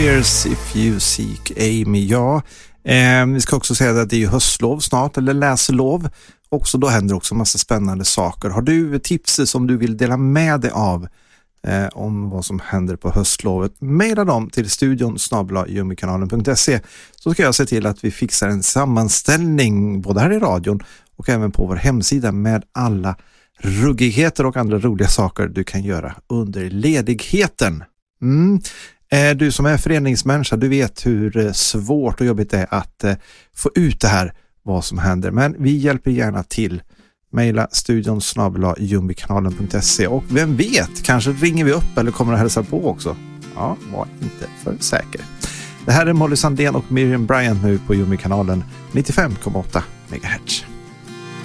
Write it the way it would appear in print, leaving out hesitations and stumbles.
Spears, If You Seek Amy. Ja, vi ska också säga att det är höstlov snart, eller läslov. Också då händer också massa spännande saker. Har du tips som du vill dela med dig av om vad som händer på höstlovet, mejla dem till studion@jumikanalen.se, så ska jag se till att vi fixar en sammanställning både här i radion och även på vår hemsida med alla ruggigheter och andra roliga saker du kan göra under ledigheten. Du som är föreningsmänniska, du vet hur svårt och jobbigt det är att få ut det här, vad som händer. Men vi hjälper gärna till. Maila studion@jumikanalen.se, och vem vet, kanske ringer vi upp eller kommer att hälsa på också. Ja, var inte för säker. Det här är Molly Sandén och Miriam Bryant nu på Jumikanalen 95,8 MHz.